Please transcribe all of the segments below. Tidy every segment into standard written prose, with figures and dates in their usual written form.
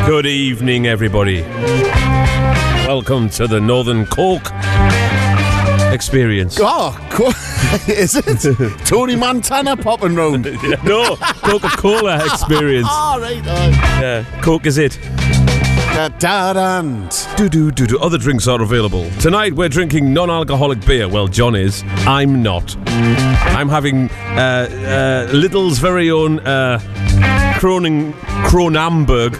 Good evening, everybody. Welcome to the Northern Coke Experience. Oh, is it? Tony Montana popping round. No, Coca-Cola Experience. All right. Yeah, Coke is it. Do. Other drinks are available. Tonight we're drinking non-alcoholic beer. Well, John is. I'm not. I'm having Lidl's very own Kronenbourg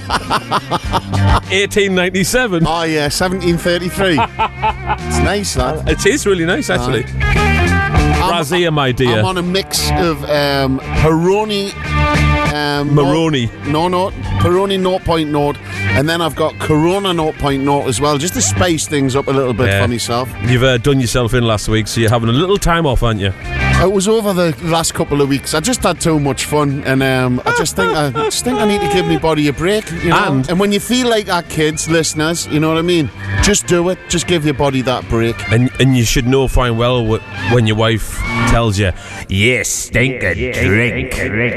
1897. Oh, yeah, 1733. It's nice, that. It is really nice, actually. Razia, my dear. I'm on a mix of Peroni... Maroni. No, Peroni 0.0, and then I've got Corona 0.0 as well, just to spice things up a little bit for myself. You've done yourself in last week, so you're having a little time off, aren't you? It was over the last couple of weeks. I just had too much fun, and I just think I need to give my body a break. You know? And when you feel like our kids, listeners, you know what I mean? Just do it. Just give your body that break. And you should know fine well when your wife tells you, "Yes, stink a drink."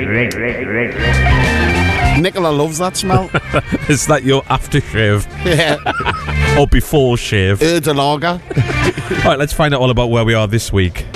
Nicola loves that smell. Is that your aftershave? Yeah. Or before shave? De lager. All right, let's find out all about where we are this week.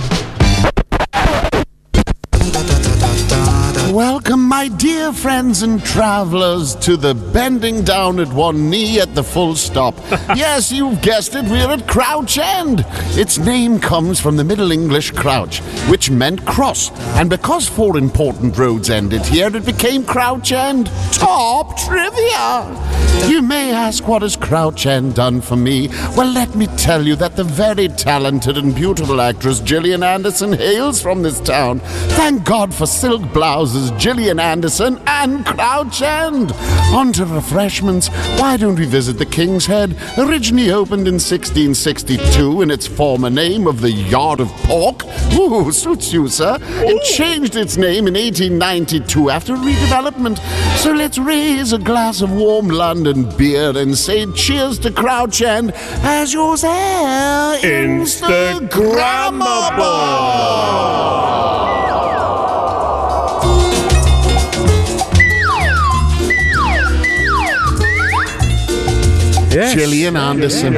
Welcome, my dear friends and travellers, to the bending down at one knee at the full stop. Yes, you've guessed it, we're at Crouch End. Its name comes from the Middle English crouch, which meant cross. And because 4 important roads ended here, it became Crouch End. Top trivia! You may ask, what has Crouch End done for me? Well, let me tell you that the very talented and beautiful actress Gillian Anderson hails from this town. Thank God for silk blouses, Gillian Anderson and Crouch End. On to refreshments. Why don't we visit the King's Head? Originally opened in 1662 in its former name of the Yard of Pork. Ooh, suits you, sir. It changed its name in 1892 after redevelopment. So let's raise a glass of warm London beer and say cheers to Crouch End as yours Instagrammable. Yes. Gillian Anderson.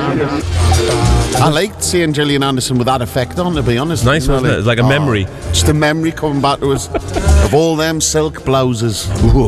I liked seeing Gillian Anderson with that effect on, to be honest. Nice, wasn't it? It's like a memory. Just a memory coming back to us of all them silk blouses.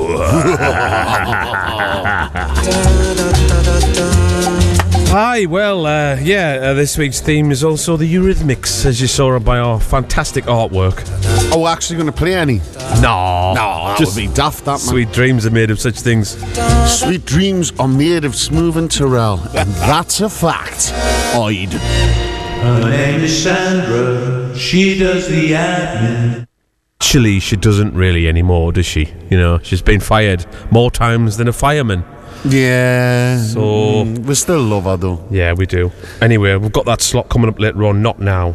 Hi, well, this week's theme is also the Eurythmics, as you saw by our fantastic artwork. Oh, we're actually going to play any? No, that would be daft, that, man. Sweet dreams are made of such things. Sweet dreams are made of Smooth and Terrell, and that's a fact. Oid. Her name is Sandra, she does the admin. Actually, she doesn't really anymore, does she? You know, she's been fired more times than a fireman. Yeah. So we still love her, though. Yeah, we do. Anyway, we've got that slot coming up later on, not now.